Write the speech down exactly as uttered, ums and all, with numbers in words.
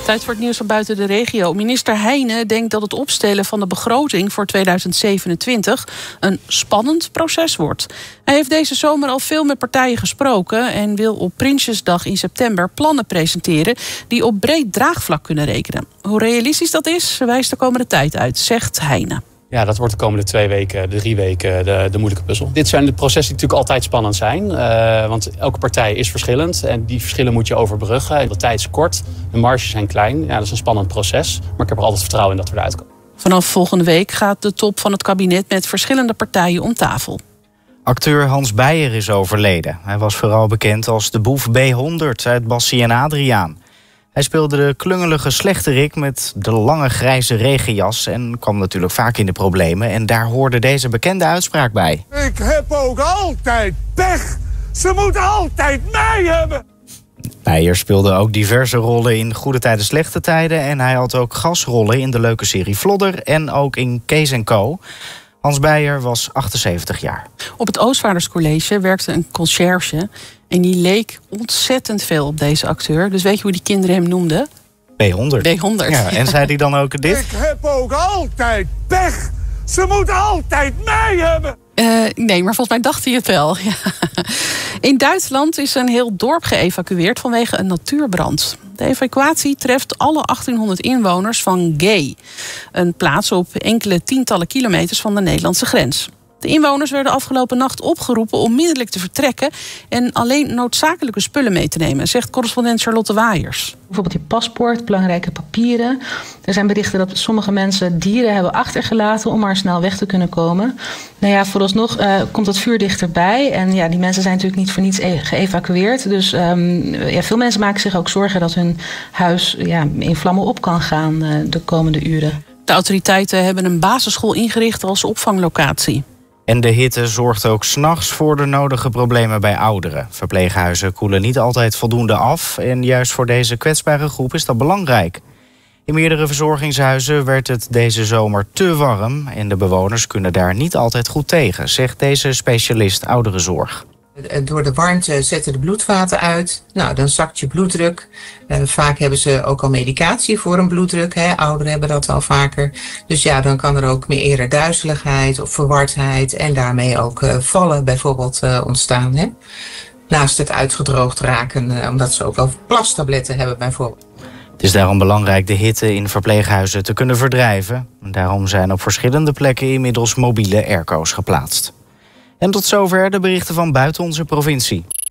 Tijd voor het nieuws van buiten de regio. Minister Heijnen denkt dat het opstellen van de begroting voor tweeduizend zevenentwintig een spannend proces wordt. Hij heeft deze zomer al veel met partijen gesproken en wil op Prinsjesdag in september plannen presenteren die op breed draagvlak kunnen rekenen. Hoe realistisch dat is, wijst de komende tijd uit, zegt Heijnen. Ja, dat wordt de komende twee weken, de drie weken, de, de moeilijke puzzel. Dit zijn de processen die natuurlijk altijd spannend zijn. Uh, want elke partij is verschillend en die verschillen moet je overbruggen. De tijd is kort, de marges zijn klein. Ja, dat is een spannend proces, maar ik heb er altijd vertrouwen in dat we eruit komen. Vanaf volgende week gaat de top van het kabinet met verschillende partijen om tafel. Acteur Hans Beyer is overleden. Hij was vooral bekend als de boef B honderd uit Bassie en Adriaan. Hij speelde de klungelige slechterik met de lange grijze regenjas en kwam natuurlijk vaak in de problemen. En daar hoorde deze bekende uitspraak bij. Ik heb ook altijd pech. Ze moeten altijd mij hebben. Beyer speelde ook diverse rollen in Goede Tijden, Slechte Tijden. En hij had ook gastrollen in de leuke serie Vlodder en ook in Kees en Co. Hans Beyer was achtenzeventig jaar. Op het Oostvaarderscollege werkte een conciërge en die leek ontzettend veel op deze acteur. Dus weet je hoe die kinderen hem noemden? B honderd. B honderd. Ja, en zei hij dan ook dit? Ik heb ook altijd pech. Ze moeten altijd mij hebben. Uh, nee, maar volgens mij dacht hij het wel. Ja. In Duitsland is een heel dorp geëvacueerd vanwege een natuurbrand. De evacuatie treft alle achttienhonderd inwoners van Gay. Een plaats op enkele tientallen kilometers van de Nederlandse grens. De inwoners werden afgelopen nacht opgeroepen onmiddellijk te vertrekken en alleen noodzakelijke spullen mee te nemen, zegt correspondent Charlotte Waaiers. Bijvoorbeeld je paspoort, belangrijke papieren. Er zijn berichten dat sommige mensen dieren hebben achtergelaten om maar snel weg te kunnen komen. Nou ja, vooralsnog uh, komt het vuur dichterbij. En ja, die mensen zijn natuurlijk niet voor niets e- geëvacueerd. Dus um, ja, veel mensen maken zich ook zorgen dat hun huis ja, in vlammen op kan gaan uh, de komende uren. De autoriteiten hebben een basisschool ingericht als opvanglocatie. En de hitte zorgt ook 's nachts voor de nodige problemen bij ouderen. Verpleeghuizen koelen niet altijd voldoende af en juist voor deze kwetsbare groep is dat belangrijk. In meerdere verzorgingshuizen werd het deze zomer te warm en de bewoners kunnen daar niet altijd goed tegen, zegt deze specialist ouderenzorg. Door de warmte zetten de bloedvaten uit. Nou, dan zakt je bloeddruk. Uh, vaak hebben ze ook al medicatie voor een bloeddruk. Hè. Ouderen hebben dat al vaker. Dus ja, dan kan er ook meer eerder duizeligheid of verwardheid en daarmee ook uh, vallen bijvoorbeeld uh, ontstaan. Hè. Naast het uitgedroogd raken, uh, omdat ze ook al plastabletten hebben bijvoorbeeld. Het is daarom belangrijk de hitte in verpleeghuizen te kunnen verdrijven. Daarom zijn op verschillende plekken inmiddels mobiele airco's geplaatst. En tot zover de berichten van buiten onze provincie.